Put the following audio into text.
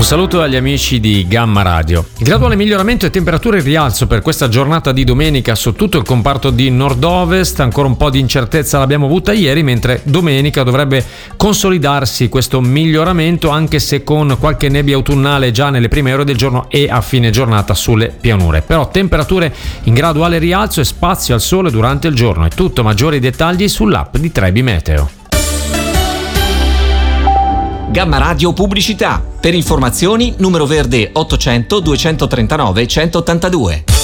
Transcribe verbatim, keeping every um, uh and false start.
saluto agli amici di Gamma Radio. Il graduale miglioramento e temperature in rialzo per questa giornata di domenica su tutto il comparto di nord-ovest. Ancora un po' di incertezza l'abbiamo avuta ieri, mentre domenica dovrebbe consolidarsi questo miglioramento, anche se con qualche nebbia autunnale già nelle prime ore del giorno e a fine giornata sulle pianure. Però temperature in graduale rialzo e spazio al sole durante il giorno. È tutto, maggiori dettagli sull'app di Trebi Meteo. Gamma Radio Pubblicità. Per informazioni numero verde ottocento duecentotrentanove centottantadue.